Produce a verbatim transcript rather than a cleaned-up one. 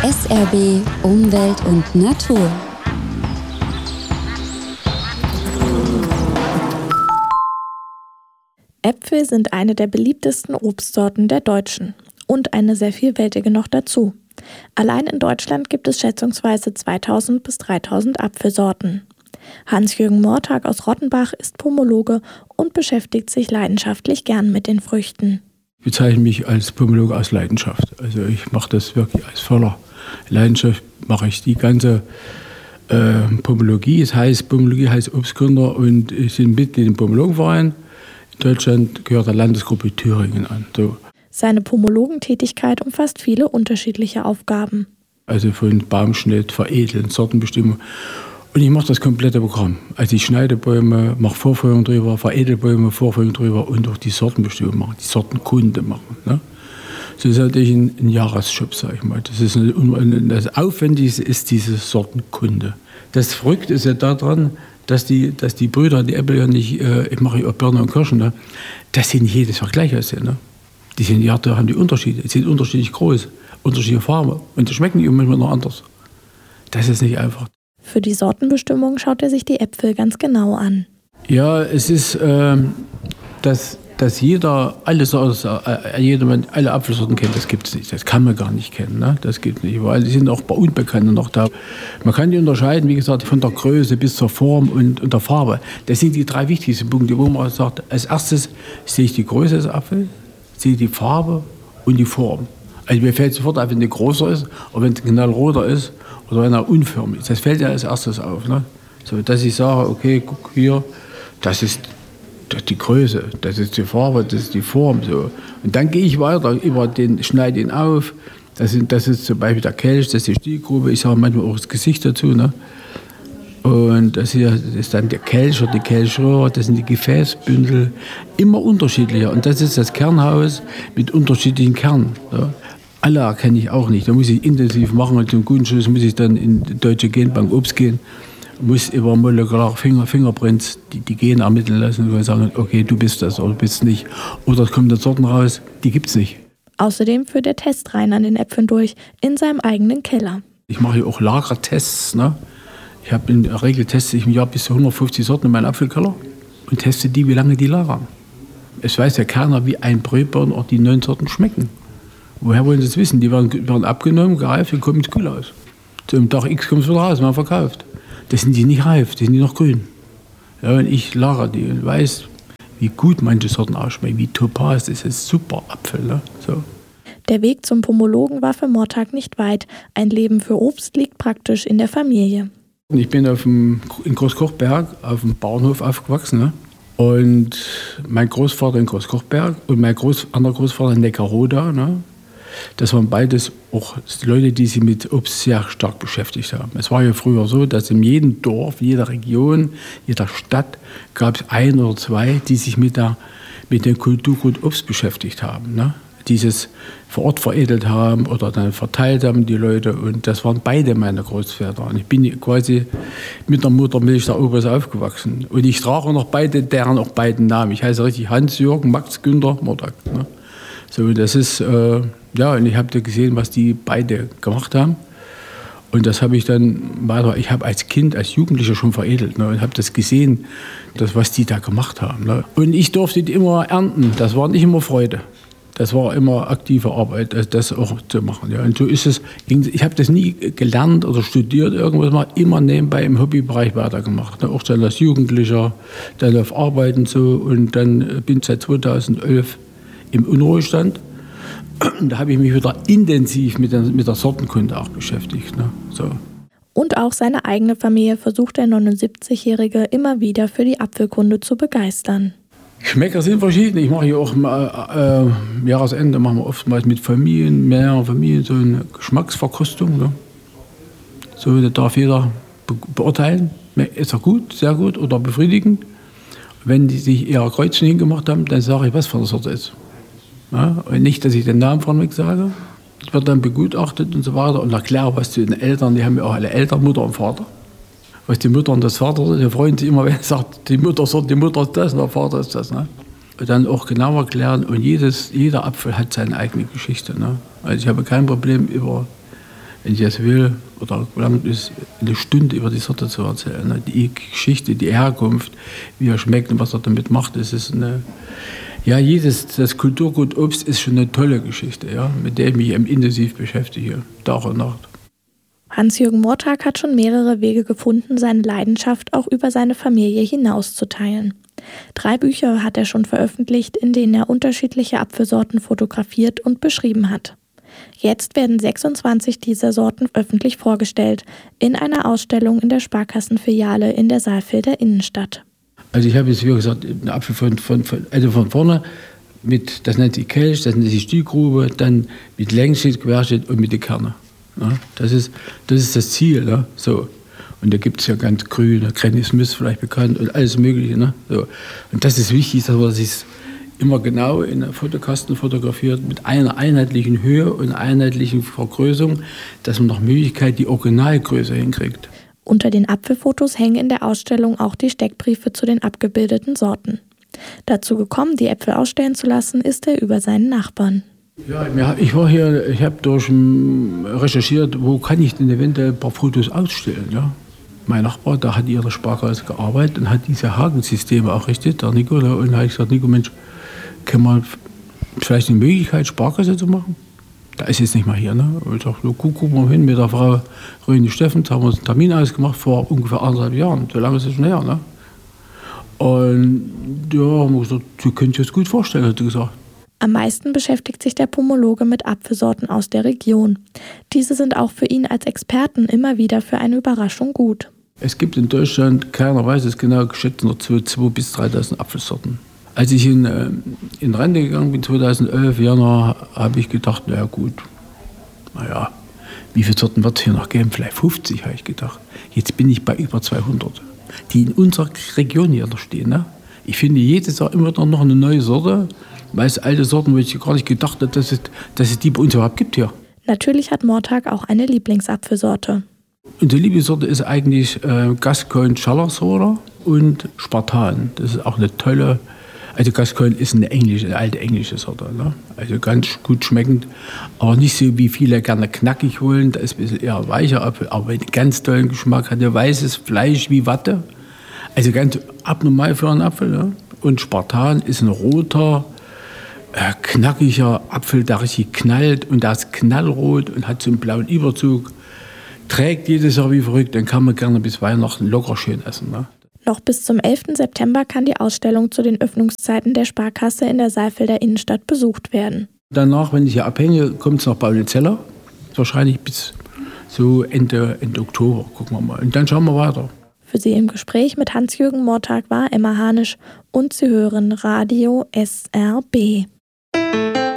S R B Umwelt und Natur. Äpfel sind eine der beliebtesten Obstsorten der Deutschen und eine sehr vielfältige noch dazu. Allein in Deutschland gibt es schätzungsweise zweitausend bis dreitausend Apfelsorten. Hans-Jürgen Mortag aus Rottenbach ist Pomologe und beschäftigt sich leidenschaftlich gern mit den Früchten. Ich bezeichne mich als Pomologe aus Leidenschaft. Also ich mache das wirklich aus voller Leidenschaft, mache ich die ganze äh, Pomologie. Es heißt, Pomologie heißt Obstgründer und ich bin Mitglied im Pomologenverein. In Deutschland gehört der Landesgruppe Thüringen an. So. Seine Pomologentätigkeit umfasst viele unterschiedliche Aufgaben. Also von Baumschnitt, Veredeln, Sortenbestimmung. Und ich mache das komplette Programm. Also ich schneide Bäume, mache Vorführungen drüber, veredel Bäume, Vorführungen drüber und auch die Sortenbestimmung machen, die Sortenkunde machen. Ne? Das ist natürlich ein, ein Jahresjob, sag ich mal. Das, ist ein, das Aufwendigste ist diese Sortenkunde. Das Verrückte ist ja daran, dass die, dass die Brüder, die Äpfel ja nicht, äh, ich mache ja auch Birnen und Kirschen, ne? Dass sie nicht jedes Jahr gleich aussehen. Ne? Die sind, ja, da haben die Unterschiede, die sind unterschiedlich groß, unterschiedliche Farben und die schmecken die manchmal noch anders. Das ist nicht einfach. Für die Sortenbestimmung schaut er sich die Äpfel ganz genau an. Ja, es ist, äh, dass, dass jeder alle, äh, jeder alle Apfelsorten kennt, das gibt es nicht. Das kann man gar nicht kennen. Ne? Das gibt nicht, weil die sind auch bei Unbekannten noch da. Man kann die unterscheiden, wie gesagt, von der Größe bis zur Form und, und der Farbe. Das sind die drei wichtigsten Punkte, wo man sagt, als erstes sehe ich die Größe des Apfels, sehe die Farbe und die Form. Also mir fällt sofort auf, wenn der größer ist oder wenn es knallroter ist oder wenn er unförmig ist. Das fällt ja als erstes auf. Ne? So, dass ich sage, okay, guck hier, das ist, das ist die Größe, das ist die Farbe, das ist die Form. So. Und dann gehe ich weiter, über den, schneide ihn auf. Das, sind, das ist zum Beispiel der Kelch, das ist die Stielgrube. Ich sage manchmal auch das Gesicht dazu. Ne? Und das hier das ist dann der Kelch oder die Kelchröhre, das sind die Gefäßbündel. Immer unterschiedlicher. Und das ist das Kernhaus mit unterschiedlichen Kernen. Ja? Alle erkenne ich auch nicht. Da muss ich intensiv machen und zum guten Schluss muss ich dann in die Deutsche Genbank Obst gehen, muss über molekulare Finger, Fingerprints die, die Gene ermitteln lassen und sagen, okay, du bist das oder du bist nicht. Oder es kommen da Sorten raus, die gibt es nicht. Außerdem führt er Testreihen an den Äpfeln durch, in seinem eigenen Keller. Ich mache hier auch Lagertests. Ne? Ich habe in der Regel teste ich im Jahr bis zu hundertfünfzig Sorten in meinem Apfelkeller und teste die, wie lange die lagern. Es weiß ja keiner, wie ein Brühbirnen auch die neuen Sorten schmecken. Woher wollen Sie es wissen? Die werden, werden abgenommen, gereift und kommen ins Kühlhaus. Zum Tag X kommt es wieder raus, man verkauft. Das sind die nicht reif, die sind die noch grün. Ja, und ich lagere die und weiß, wie gut manche Sorten ausschmecken, wie Topaz, das ist super Apfel. Ne? So. Der Weg zum Pomologen war für Mortag nicht weit. Ein Leben für Obst liegt praktisch in der Familie. Ich bin auf dem, in Großkochberg auf dem Bauernhof aufgewachsen. Ne? Und mein Großvater in Großkochberg und mein Groß, anderer Großvater in Neckarroda. Ne? Das waren beides auch Leute, die sich mit Obst sehr stark beschäftigt haben. Es war ja früher so, dass in jedem Dorf, jeder Region, jeder Stadt gab es ein oder zwei, die sich mit, der, mit dem Kulturgut Obst beschäftigt haben. Ne? Dieses vor Ort veredelt haben oder dann verteilt haben die Leute. Und das waren beide meine Großväter. Und ich bin quasi mit der Muttermilch der Opas aufgewachsen. Und ich trage noch beide, deren auch beiden Namen. Ich heiße richtig Hans-Jürgen, Max Günther, Mortag. Ne? So, das ist, äh, ja, und ich habe da gesehen, was die beide gemacht haben. Und das habe ich dann weiter, ich habe als Kind, als Jugendlicher schon veredelt, ne, und habe das gesehen, das, was die da gemacht haben. Ne. Und ich durfte die immer ernten, das war nicht immer Freude. Das war immer aktive Arbeit, das auch zu machen. Ja. Und so ist es, ich habe das nie gelernt oder studiert, irgendwas mal, immer nebenbei im Hobbybereich weitergemacht. Ne. Auch dann als Jugendlicher, dann auf Arbeiten so und dann bin ich seit zweitausendelf im Unruhestand. Da habe ich mich wieder intensiv mit der, mit der Sortenkunde auch beschäftigt. Ne? So. Und auch seine eigene Familie versucht der neunundsiebzigjährige immer wieder für die Apfelkunde zu begeistern. Geschmäcker sind verschieden. Ich mache hier auch äh, äh, Jahresende machen wir oftmals mit Familien, mehreren Familien so eine Geschmacksverkostung. Ne? So, da darf jeder be- beurteilen, ist er gut, sehr gut oder befriedigend. Wenn die sich eher Kreuzchen hingemacht haben, dann sage ich, was für eine Sorte ist. Ja, und nicht, dass ich den Namen von mir sage. Ich werde dann begutachtet und so weiter und erkläre was zu den Eltern. Die haben ja auch alle Eltern, Mutter und Vater. Was die Mutter und das Vater sind, die freuen sich immer, wenn er sagt, die Mutter sagt, die Mutter ist das und der Vater ist das. Ne? Und dann auch genau erklären. Und jedes, jeder Apfel hat seine eigene Geschichte. Ne? Also ich habe kein Problem, über wenn ich das will, oder lang ist, eine Stunde über die Sorte zu erzählen. Die Geschichte, die Herkunft, wie er schmeckt und was er damit macht, das ist eine, ja, jedes, das Kulturgut Obst ist schon eine tolle Geschichte, ja, mit der ich mich intensiv beschäftige, Tag und Nacht. Hans-Jürgen Mortag hat schon mehrere Wege gefunden, seine Leidenschaft auch über seine Familie hinaus zu teilen. Drei Bücher hat er schon veröffentlicht, in denen er unterschiedliche Apfelsorten fotografiert und beschrieben hat. Jetzt werden sechsundzwanzig dieser Sorten öffentlich vorgestellt, in einer Ausstellung in der Sparkassenfiliale in der Saalfelder Innenstadt. Also ich habe jetzt, wie gesagt, einen Apfel von, von, von, also von vorne, mit, das nennt sich Kelch, das nennt sich Stielgrube, dann mit Längsschnitt, Querschnitt und mit den Kerne. Ja, das, ist, das ist das Ziel. Ne? So. Und da gibt es ja ganz grüne, Granny Smith vielleicht bekannt und alles Mögliche. Ne? So. Und das ist wichtig, dass man sich immer genau in der Fotokasten fotografiert mit einer einheitlichen Höhe und einheitlichen Vergrößerung, dass man nach Möglichkeit die Originalgröße hinkriegt. Unter den Apfelfotos hängen in der Ausstellung auch die Steckbriefe zu den abgebildeten Sorten. Dazu gekommen, die Äpfel ausstellen zu lassen, ist er über seinen Nachbarn. Ja, ich war hier, ich habe durch recherchiert, wo kann ich denn eventuell ein paar Fotos ausstellen. Ja? Mein Nachbar, der hat in der Sparkasse gearbeitet und hat diese Hagensysteme errichtet, der Nico. Und da habe ich gesagt, Nico, Mensch, können wir vielleicht eine Möglichkeit, Sparkasse zu machen? Da ist jetzt nicht mal hier. Ne? Und ich dachte, so, guck, gucken wir hin mit der Frau Röni Steffens, haben wir uns einen Termin ausgemacht vor ungefähr anderthalb Jahren. So lange ist es schon her. Ne? Und ja, haben wir gesagt, Sie können sich das gut vorstellen, hat sie gesagt. Am meisten beschäftigt sich der Pomologe mit Apfelsorten aus der Region. Diese sind auch für ihn als Experten immer wieder für eine Überraschung gut. Es gibt in Deutschland, keiner weiß es genau, geschätzt nur zweitausend bis dreitausend Apfelsorten. Als ich in, äh, in Rente gegangen bin, zweitausendelf, Januar, habe ich gedacht, naja gut, naja, wie viele Sorten wird es hier noch geben? Vielleicht fünfzig, habe ich gedacht. Jetzt bin ich bei über zweihundert, die in unserer Region hier stehen. Ne? Ich finde jedes Jahr immer noch eine neue Sorte. Meist alte Sorten, wo ich gar nicht gedacht habe, dass es, dass es die bei uns überhaupt gibt hier. Natürlich hat Mortag auch eine Lieblingsapfelsorte. Unsere Lieblingssorte ist eigentlich äh, Gascoigne Challersorte und Spartan. Das ist auch eine tolle, also Gascoigne ist eine englische, eine alte englische Sorte. Ne? Also ganz gut schmeckend, aber nicht so wie viele gerne knackig wollen. Da ist ein bisschen eher weicher Apfel, aber einen ganz tollen Geschmack, hat ein weißes Fleisch wie Watte. Also ganz abnormal für einen Apfel. Ne? Und Spartan ist ein roter, Äh, knackiger Apfel, der richtig knallt und der ist knallrot und hat so einen blauen Überzug. Trägt jedes Jahr wie verrückt, dann kann man gerne bis Weihnachten locker schön essen. Ne? Noch bis zum elften September kann die Ausstellung zu den Öffnungszeiten der Sparkasse in der Saalfelder Innenstadt besucht werden. Danach, wenn ich hier abhänge, kommt es nach Baulitzeller. Wahrscheinlich bis so Ende, Ende Oktober, gucken wir mal. Und dann schauen wir weiter. Für Sie im Gespräch mit Hans-Jürgen Mortag war Emma Hanisch und Sie hören Radio S R B.